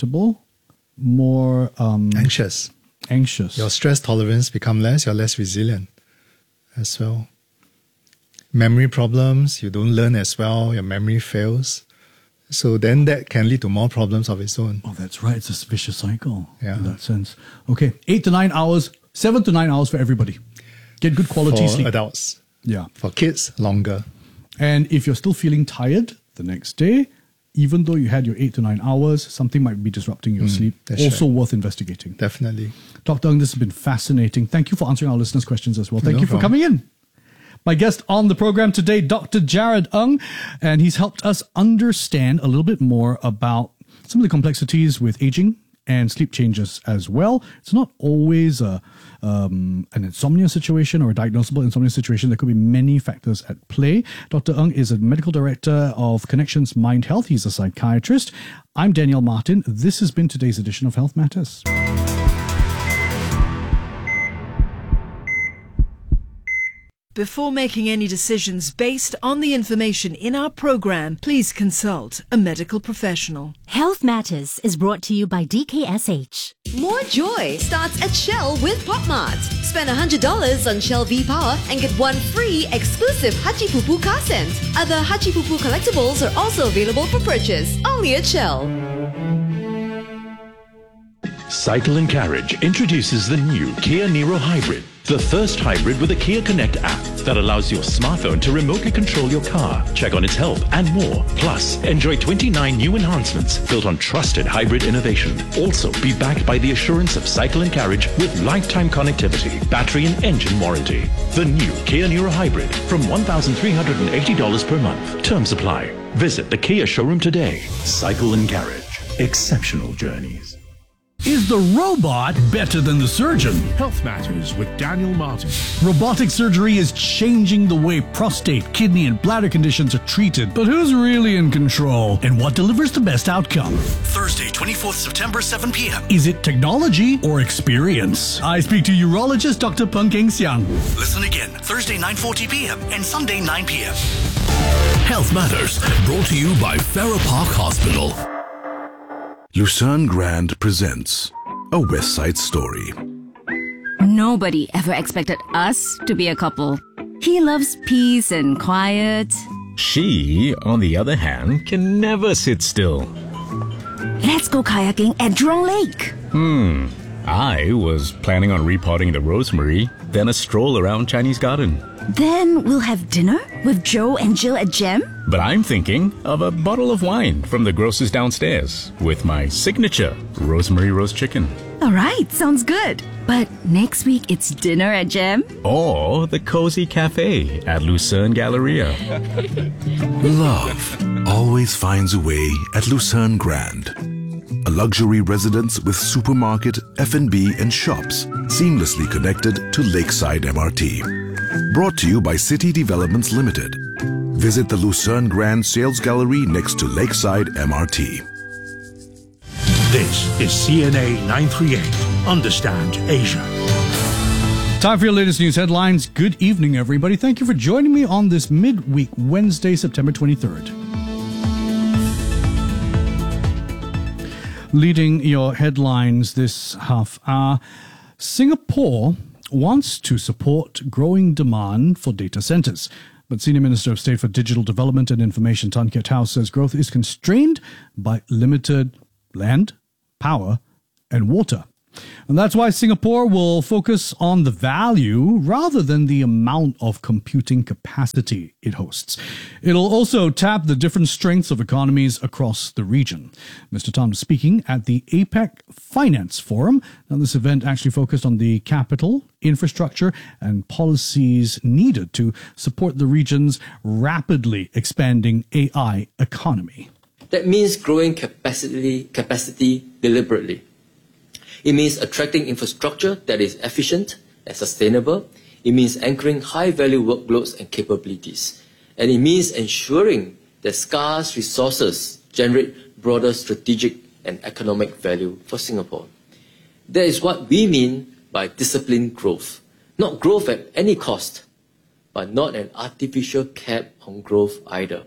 More anxious. Your stress tolerance become less, you're less resilient as well. Memory problems, you don't learn as well, your memory fails. So then that can lead to more problems of its own. Oh, that's right. It's a vicious cycle in that sense. Okay, 8 to 9 hours, 7 to 9 hours for everybody. Get good quality sleep. For adults. Yeah. For kids, longer. And if you're still feeling tired the next day, even though you had your 8 to 9 hours, something might be disrupting your sleep. Also worth investigating. Definitely. Dr. Ng, this has been fascinating. Thank you for answering our listeners' questions as well. Thank you for coming in. My guest on the program today, Dr. Jared Ng, and he's helped us understand a little bit more about some of the complexities with aging and sleep changes as well. It's not always an insomnia situation or a diagnosable insomnia situation. There could be many factors at play. Dr. Ng is a medical director of Connections Mind Health. He's a psychiatrist. I'm Daniel Martin. This has been today's edition of Health Matters. Before making any decisions based on the information in our program, please consult a medical professional. Health Matters is brought to you by DKSH. More joy starts at Shell with Pop Mart. Spend $100 on Shell V-Power and get one free exclusive Hachi Pupu car scent. Other Hachi Pupu collectibles are also available for purchase, only at Shell. Cycle & Carriage introduces the new Kia Niro Hybrid, the first hybrid with a Kia Connect app that allows your smartphone to remotely control your car, check on its health, and more. Plus, enjoy 29 new enhancements built on trusted hybrid innovation. Also, be backed by the assurance of Cycle & Carriage with lifetime connectivity, battery and engine warranty. The new Kia Niro Hybrid from $1,380 per month. Terms apply. Visit the Kia showroom today. Cycle & Carriage. Exceptional journeys. Is the robot better than the surgeon? Health Matters with Daniel Martin. Robotic surgery is changing the way prostate, kidney, and bladder conditions are treated. But who's really in control? And what delivers the best outcome? Thursday, 24th September, 7 p.m. Is it technology or experience? I speak to urologist Dr. Peng Keng Xiang. Listen again, Thursday, 9:40 p.m. and Sunday, 9 p.m. Health Matters, brought to you by Farrer Park Hospital. Lucerne Grand presents A West Side Story. Nobody ever expected us to be a couple. He loves peace and quiet. She, on the other hand, can never sit still. Let's go kayaking at Jurong Lake. I was planning on repotting the rosemary, then a stroll around Chinese Garden. Then we'll have dinner with Joe and Jill at Gem. But I'm thinking of a bottle of wine from the grocer's downstairs with my signature rosemary roast chicken. All right, sounds good. But next week it's dinner at GEM? Or the cozy cafe at Lucerne Galleria. Love always finds a way at Lucerne Grand. A luxury residence with supermarket, F&B and shops seamlessly connected to Lakeside MRT. Brought to you by City Developments Limited. Visit the Lucerne Grand Sales Gallery next to Lakeside MRT. This is CNA 938. Understand Asia. Time for your latest news headlines. Good evening, everybody. Thank you for joining me on this midweek, Wednesday, September 23rd. Leading your headlines this half hour, Singapore wants to support growing demand for data centers. But Senior Minister of State for Digital Development and Information Tan Kiat Tao says growth is constrained by limited land, power, and water. And that's why Singapore will focus on the value rather than the amount of computing capacity it hosts. It'll also tap the different strengths of economies across the region. Mr. Tan was speaking at the APEC Finance Forum. Now, this event actually focused on the capital, infrastructure, and policies needed to support the region's rapidly expanding AI economy. That means growing capacity deliberately. It means attracting infrastructure that is efficient and sustainable. It means anchoring high-value workloads and capabilities. And it means ensuring that scarce resources generate broader strategic and economic value for Singapore. That is what we mean by disciplined growth. Not growth at any cost, but not an artificial cap on growth either.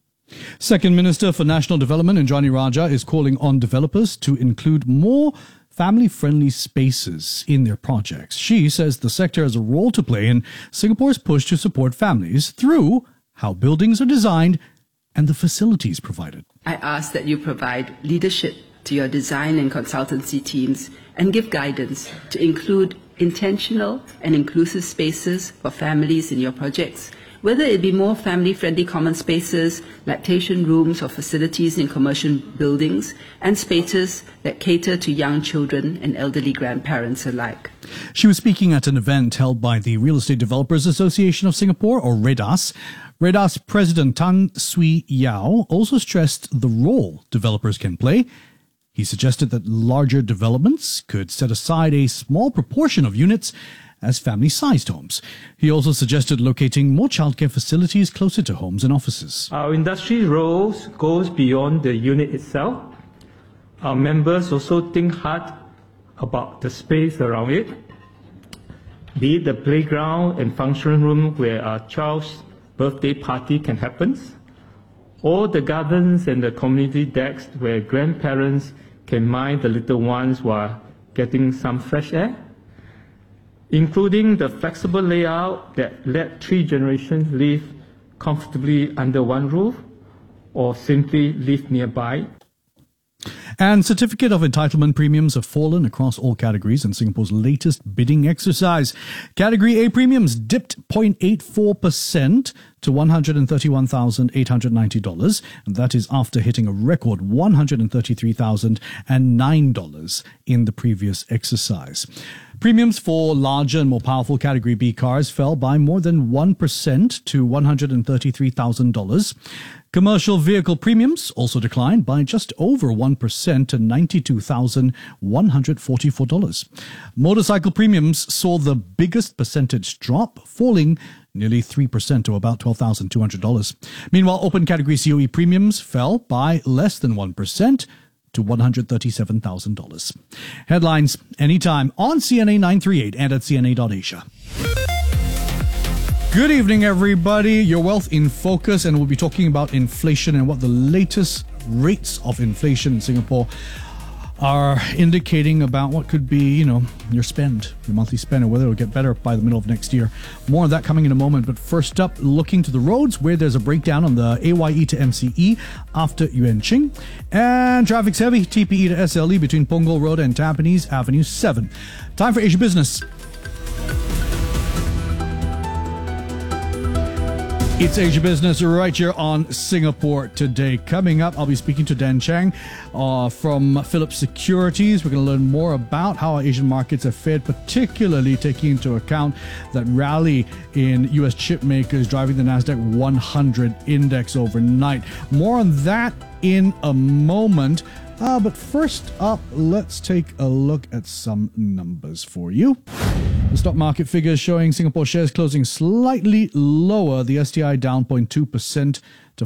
Second Minister for National Development, Indranee Rajah, is calling on developers to include more family-friendly spaces in their projects. She says the sector has a role to play in Singapore's push to support families through how buildings are designed and the facilities provided. I ask that you provide leadership to your design and consultancy teams and give guidance to include intentional and inclusive spaces for families in your projects, whether it be more family-friendly common spaces, lactation rooms or facilities in commercial buildings, and spaces that cater to young children and elderly grandparents alike. She was speaking at an event held by the Real Estate Developers Association of Singapore, or REDAS. REDAS President Tan Swee Yao also stressed the role developers can play. He suggested that larger developments could set aside a small proportion of units as family-sized homes. He also suggested locating more childcare facilities closer to homes and offices. Our industry role goes beyond the unit itself. Our members also think hard about the space around it, be it the playground and function room where our child's birthday party can happen, or the gardens and the community decks where grandparents can mind the little ones while getting some fresh air, including the flexible layout that let 3 generations live comfortably under one roof or simply live nearby. And certificate of entitlement premiums have fallen across all categories in Singapore's latest bidding exercise. Category A premiums dipped 0.84% to $131,890, and that is after hitting a record $133,009 in the previous exercise. Premiums for larger and more powerful Category B cars fell by more than 1% to $133,000. Commercial vehicle premiums also declined by just over 1% to $92,144. Motorcycle premiums saw the biggest percentage drop, falling nearly 3% to about $12,200. Meanwhile, open category COE premiums fell by less than 1% to $137,000. Headlines anytime on CNA 938 and at CNA.Asia. Good evening, everybody. Your Wealth in Focus, and we'll be talking about inflation and what the latest rates of inflation in Singapore are indicating about what could be, your spend, your monthly spend, and whether it'll get better by the middle of next year. More of that coming in a moment. But first up, looking to the roads, where there's a breakdown on the AYE to MCE after Yuan Ching. And traffic's heavy, TPE to SLE between Punggol Road and Tampines Avenue 7. Time for Asia Business. It's Asia Business right here on Singapore Today. Coming up, I'll be speaking to Dan Chang from Philips Securities. We're going to learn more about how our Asian markets have fared, particularly taking into account that rally in U.S. chip makers driving the Nasdaq 100 index overnight. More on that in a moment. But first up, let's take a look at some numbers for you. The stock market figures showing Singapore shares closing slightly lower. The STI down 0.2% to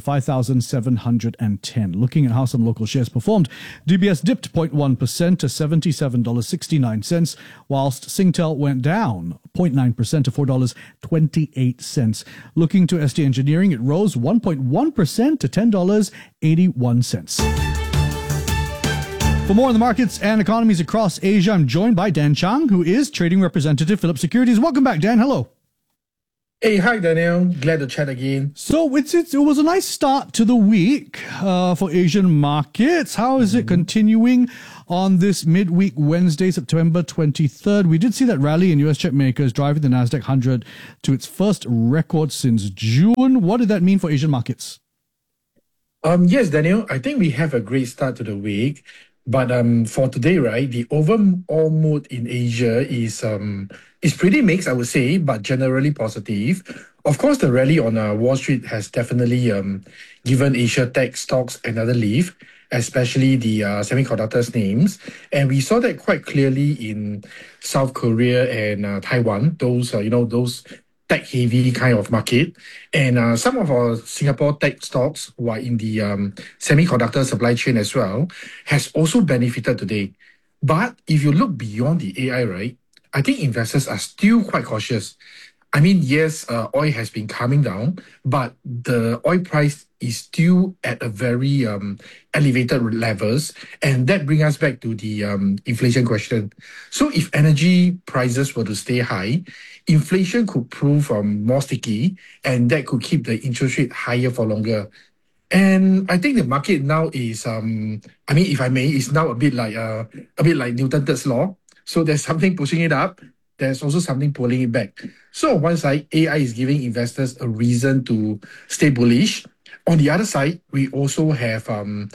5,710. Looking at how some local shares performed, DBS dipped 0.1% to $77.69, whilst Singtel went down 0.9% to $4.28. Looking to ST Engineering, it rose 1.1% to $10.81. For more on the markets and economies across Asia, I'm joined by Dan Chang, who is trading representative, Philips Securities. Welcome back, Dan. Hello. Hey, hi, Daniel. Glad to chat again. So it was a nice start to the week for Asian markets. How is it continuing on this midweek Wednesday, September 23rd? We did see that rally in U.S. chip makers driving the Nasdaq 100 to its first record since June. What did that mean for Asian markets? Yes, Daniel. I think we have a great start to the week. But for today, right, the overall mood in Asia is pretty mixed, I would say, but generally positive. Of course, the rally on Wall Street has definitely given Asia tech stocks another lift, especially the semiconductors names. And we saw that quite clearly in South Korea and Taiwan, those tech-heavy kind of market. And some of our Singapore tech stocks who are in the semiconductor supply chain as well has also benefited today. But if you look beyond the AI, right, I think investors are still quite cautious. I mean, yes, oil has been coming down, but the oil price is still at a very elevated levels. And that brings us back to the inflation question. So if energy prices were to stay high, inflation could prove more sticky, and that could keep the interest rate higher for longer. And I think the market now is, if I may, is now a bit like Newton's third law. So there's something pushing it up. There's also something pulling it back. So on one side, AI is giving investors a reason to stay bullish. On the other side, we also have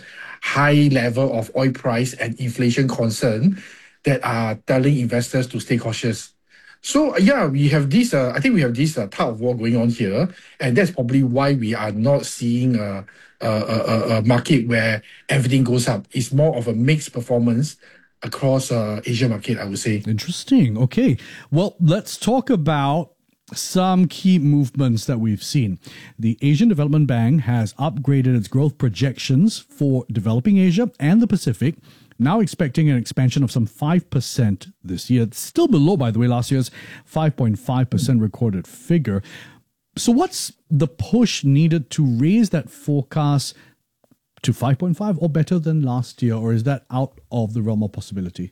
high level of oil price and inflation concern that are telling investors to stay cautious. So yeah, we have this. I think we have this tug of war going on here, and that's probably why we are not seeing a market where everything goes up. It's more of a mixed performance across Asia market, I would say. Interesting. Okay. Well, let's talk about some key movements that we've seen. The Asian Development Bank has upgraded its growth projections for developing Asia and the Pacific, now expecting an expansion of some 5% this year. It's still below, by the way, last year's 5.5% recorded figure. So what's the push needed to raise that forecast to 5.5 or better than last year, or is that out of the realm of possibility?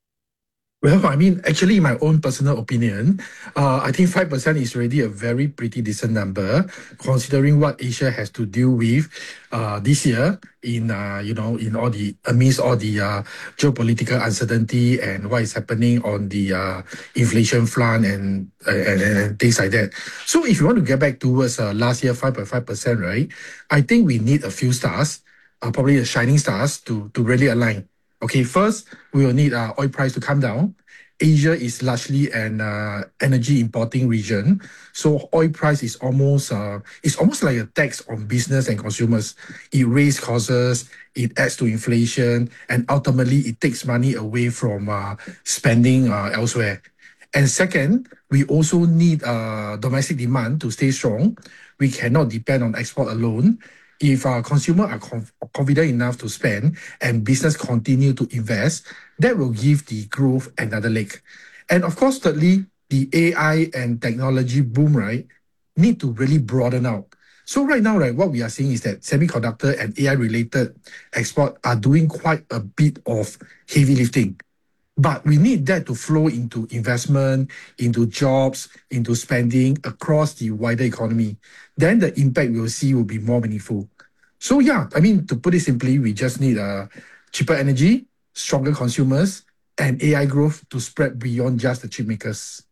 Well, I mean, actually, in my own personal opinion, I think 5% is already a very pretty decent number, considering what Asia has to deal with this year in all the amidst all the geopolitical uncertainty and what is happening on the inflation front and things like that. So, if you want to get back towards last year 5.5%, right? I think we need a few stars, probably the shining stars, to really align. Okay, first, we will need oil price to come down. Asia is largely an energy importing region, so oil price is almost like a tax on business and consumers. It raises costs, it adds to inflation, and ultimately it takes money away from spending elsewhere. And second, we also need domestic demand to stay strong. We cannot depend on export alone. If our consumers are confident enough to spend and business continue to invest, that will give the growth another leg. And of course, thirdly, the AI and technology boom, right, need to really broaden out. So right now, right, what we are seeing is that semiconductor and AI-related export are doing quite a bit of heavy lifting. But we need that to flow into investment, into jobs, into spending across the wider economy. Then the impact we'll see will be more meaningful. So yeah, I mean, to put it simply, we just need cheaper energy, stronger consumers, and AI growth to spread beyond just the chip makers.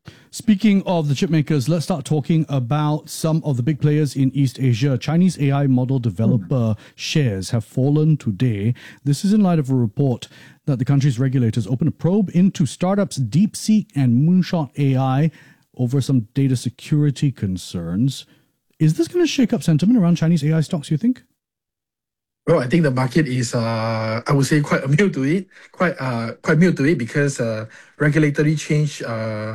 Speaking of the chip makers, let's start talking about some of the big players in East Asia. Chinese AI model developer shares have fallen today. This is in light of a report that the country's regulators opened a probe into startups DeepSeek and Moonshot AI over some data security concerns. Is this going to shake up sentiment around Chinese AI stocks, you think? Well, I think the market is, I would say, quite immune to it. Quite immune to it because regulatory change,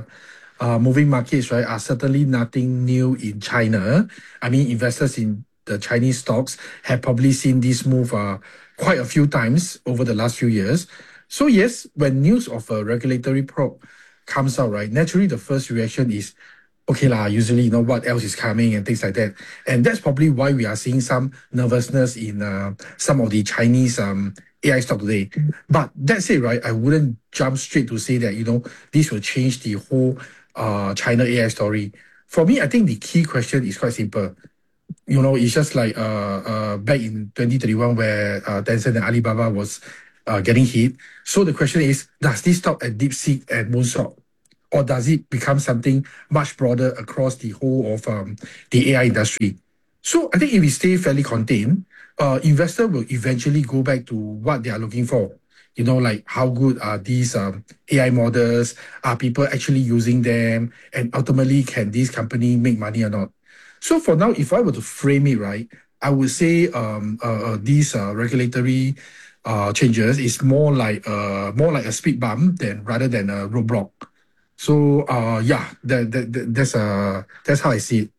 moving markets, right, are certainly nothing new in China. I mean, investors in the Chinese stocks have probably seen this move quite a few times over the last few years. So yes, when news of a regulatory probe comes out, right, naturally the first reaction is, okay lah, usually, you know, what else is coming and things like that. And that's probably why we are seeing some nervousness in some of the Chinese AI stock today. But that's it, right? I wouldn't jump straight to say that, you know, this will change the whole China AI story. For me, I think the key question is quite simple. You know, it's just like back in 2021 where Tencent and Alibaba was getting hit. So the question is, does this stop at DeepSeek and Moonshot? Or does it become something much broader across the whole of the AI industry? So I think if we stay fairly contained, investors will eventually go back to what they are looking for. You know, like how good are these AI models? Are people actually using them? And ultimately, can this company make money or not? So for now, if I were to frame it right, I would say these regulatory changes is more like a speed bump rather than a roadblock. So yeah, that's how I see it.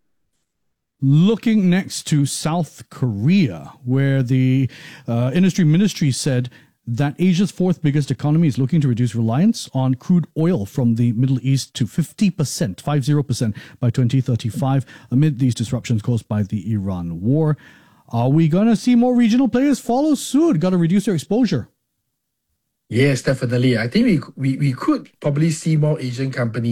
Looking next to South Korea, where the industry ministry said that Asia's fourth biggest economy is looking to reduce reliance on crude oil from the Middle East to 50% by 2035 amid these disruptions caused by the Iran war. Are we going to see more regional players follow suit? Got to reduce their exposure. Yes, definitely. I think we could probably see more Asian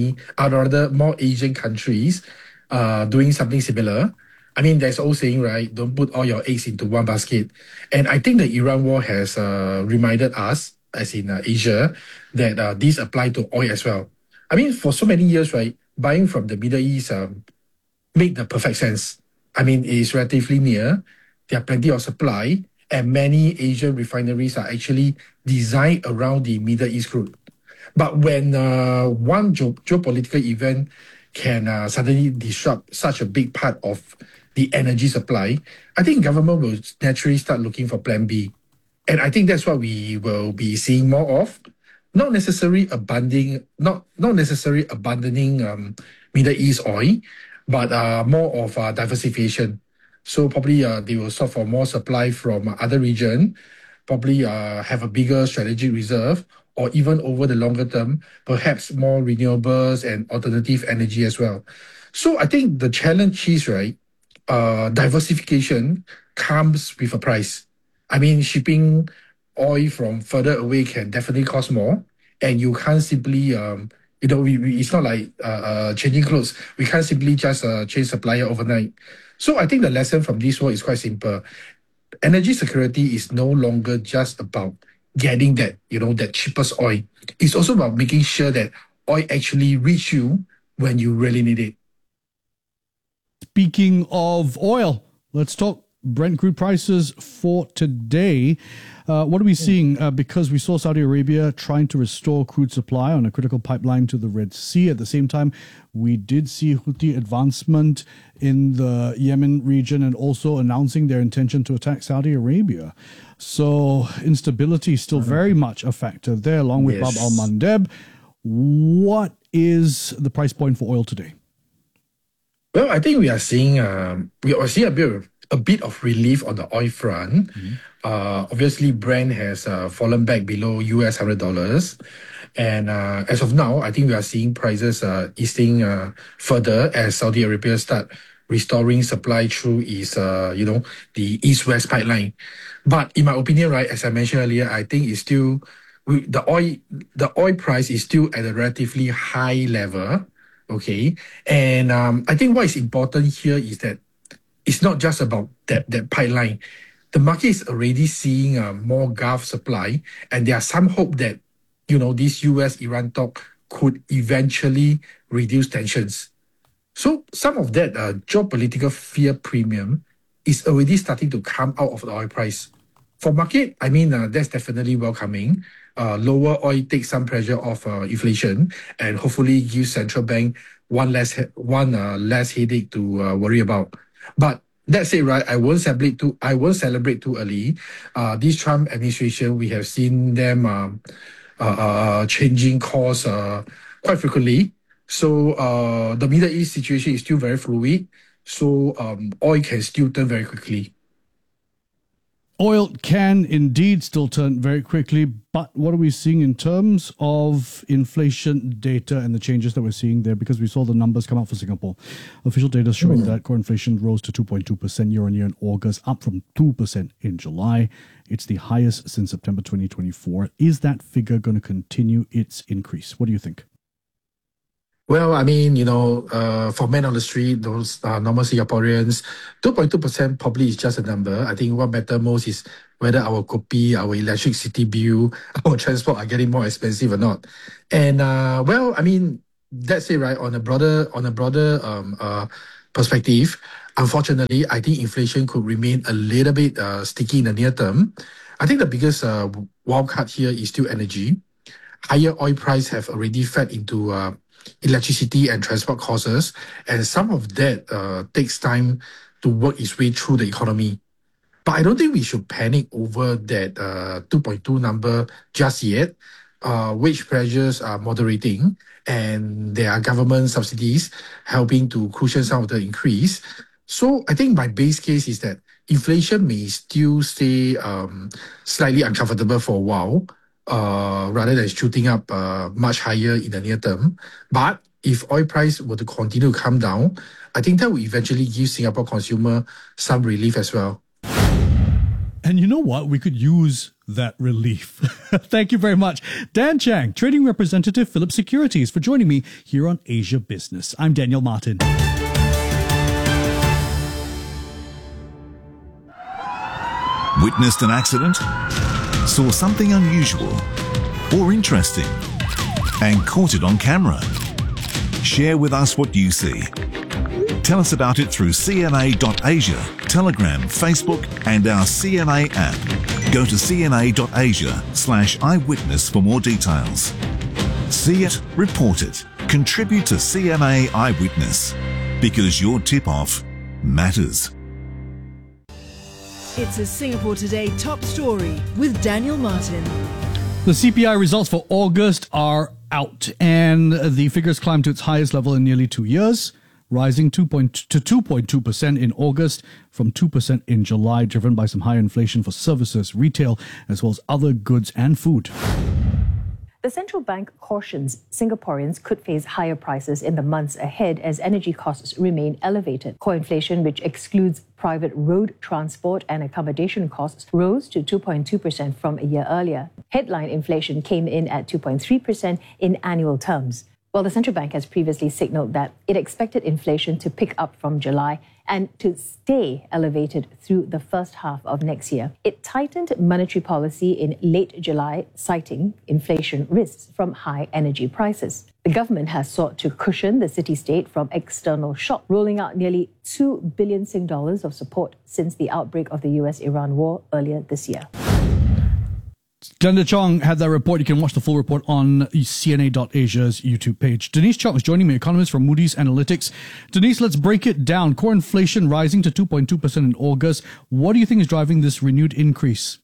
more Asian countries doing something similar. I mean, there's old saying, right? Don't put all your eggs into one basket. And I think the Iran war has reminded us, as in Asia, that these apply to oil as well. I mean, for so many years, right, buying from the Middle East made the perfect sense. I mean, it is relatively near. There are plenty of supply. And many Asian refineries are actually designed around the Middle East crude. But when one geopolitical event can suddenly disrupt such a big part of the energy supply, I think government will naturally start looking for plan B. And I think that's what we will be seeing more of. Not necessarily abandoning Middle East oil, but more of diversification. So probably they will start for more supply from other region, probably have a bigger strategic reserve, or even over the longer term, perhaps more renewables and alternative energy as well. So I think the challenge is, right, diversification comes with a price. I mean, shipping oil from further away can definitely cost more, and you can't simply, it's not like changing clothes. We can't simply just change supplier overnight. So I think the lesson from this war is quite simple. Energy security is no longer just about getting that cheapest oil. It's also about making sure that oil actually reach you when you really need it. Speaking of oil, let's talk Brent crude prices for today. What are we seeing? Because we saw Saudi Arabia trying to restore crude supply on a critical pipeline to the Red Sea. At the same time, we did see Houthi advancement in the Yemen region and also announcing their intention to attack Saudi Arabia. So instability is still very much a factor there, along with Bab al-Mandeb. What is the price point for oil today? Well, I think we are seeing a bit of relief on the oil front. Obviously, Brent has fallen back below US $100. And as of now, I think we are seeing prices easing further as Saudi Arabia start restoring supply through the East-West pipeline. But in my opinion, right, as I mentioned earlier, I think it's still the oil price is still at a relatively high level. Okay, and I think what is important here is that it's not just about that pipeline. The market is already seeing more Gulf supply, and there are some hope that this US-Iran talk could eventually reduce tensions. So some of that geopolitical fear premium is already starting to come out of the oil price. For market, I mean, that's definitely welcoming. Lower oil takes some pressure off inflation and hopefully gives central bank one less headache to worry about. But that's it, right? I won't celebrate too early. This Trump administration, we have seen them changing course quite frequently. So the Middle East situation is still very fluid. So oil can still turn very quickly. Oil can indeed still turn very quickly, but what are we seeing in terms of inflation data and the changes that we're seeing there? Because we saw the numbers come out for Singapore. Official data showing that core inflation rose to 2.2% year on year in August, up from 2% in July. It's the highest since September 2024. Is that figure going to continue its increase? What do you think? Well, I mean, for men on the street, those normal Singaporeans, 2.2% probably is just a number. I think what matters most is whether our kopi, our electricity bill, our transport are getting more expensive or not. And well, I mean, that's it, right? On a broader perspective, unfortunately, I think inflation could remain a little bit sticky in the near term. I think the biggest wild card here is still energy. Higher oil price have already fed into electricity and transport costs, and some of that takes time to work its way through the economy. But I don't think we should panic over that 2.2 number just yet. Wage pressures are moderating, and there are government subsidies helping to cushion some of the increase. So I think my base case is that inflation may still stay slightly uncomfortable for a while, rather than shooting up much higher in the near term. But if oil price were to continue to come down, I think that will eventually give Singapore consumer some relief as well. And you know what? We could use that relief. Thank you very much, Dan Chang, trading representative, Phillips Securities, for joining me here on Asia Business. I'm Daniel Martin. Witnessed an accident? Saw something unusual or interesting and caught it on camera? Share with us what you see. Tell us about it through cna.asia, Telegram, Facebook and our CNA app. Go to cna.asia/eyewitness for more details. See it, report it, contribute to CNA Eyewitness, because your tip-off matters. It's a Singapore Today top story with Daniel Martin. The CPI results for August are out, and the figures climbed to its highest level in nearly 2 years, rising to 2.2% in August from 2% in July, driven by some higher inflation for services, retail, as well as other goods and food. The central bank cautions Singaporeans could face higher prices in the months ahead as energy costs remain elevated. Core inflation, which excludes private road transport and accommodation costs, rose to 2.2% from a year earlier. Headline inflation came in at 2.3% in annual terms. Well, the central bank has previously signaled that it expected inflation to pick up from July and to stay elevated through the first half of next year. It tightened monetary policy in late July, citing inflation risks from high energy prices. The government has sought to cushion the city-state from external shock, rolling out nearly 2 billion Sing dollars of support since the outbreak of the US-Iran war earlier this year. Glenda Chong had that report. You can watch the full report on CNA.Asia's YouTube page. Denise Chong is joining me, economist from Moody's Analytics. Denise, let's break it down. Core inflation rising to 2.2% in August. What do you think is driving this renewed increase?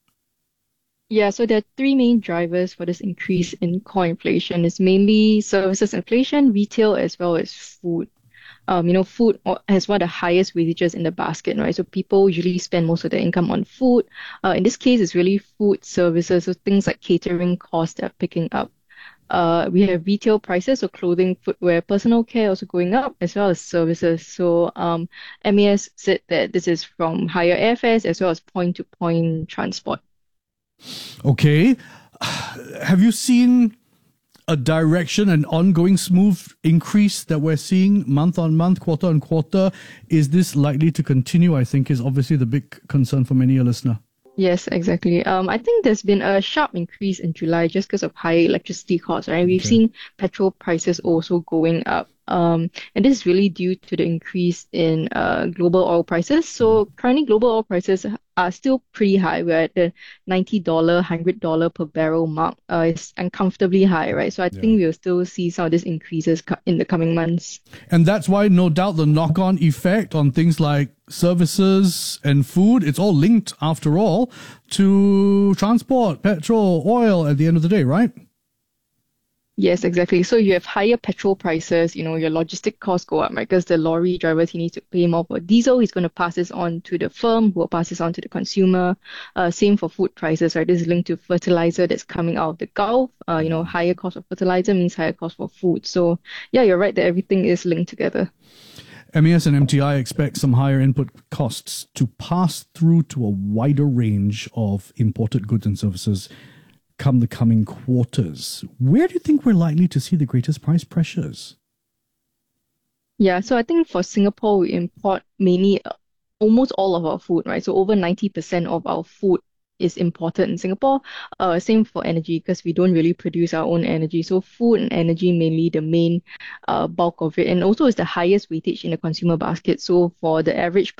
Yeah, so there are three main drivers for this increase in core inflation. It's mainly services inflation, retail, as well as food. Food has one of the highest weightages in the basket, right? So people usually spend most of their income on food. In this case, it's really food services, so things like catering costs that are picking up. We have retail prices, so clothing, footwear, personal care also going up, as well as services. So MAS said that this is from higher airfares as well as point-to-point transport. Okay. Have you seen a direction, an ongoing smooth increase that we're seeing month on month, quarter on quarter? Is this likely to continue? I think is obviously the big concern for many a listener. Yes, exactly. I think there's been a sharp increase in July just because of high electricity costs, right? We've seen petrol prices also going up. And this is really due to the increase in global oil prices. So currently global oil prices are still pretty high. We're at the $90, $100 per barrel mark. It's uncomfortably high, right? So I think we'll still see some of these increases in the coming months. And that's why, no doubt, the knock-on effect on things like services and food, it's all linked, after all, to transport, petrol, oil at the end of the day, right? Yes, exactly. So you have higher petrol prices, your logistic costs go up, right? Because the lorry drivers, he needs to pay more for diesel. He's going to pass this on to the firm, who will pass this on to the consumer. Same for food prices, right? This is linked to fertilizer that's coming out of the Gulf. Higher cost of fertilizer means higher cost for food. So yeah, you're right that everything is linked together. MES and MTI expect some higher input costs to pass through to a wider range of imported goods and services come the coming quarters. Where do you think we're likely to see the greatest price pressures? Yeah, so I think for Singapore, we import mainly almost all of our food, right? So over 90% of our food is imported in Singapore. Same for energy, because we don't really produce our own energy. So food and energy mainly the main bulk of it. And also it's the highest weightage in the consumer basket. So for the average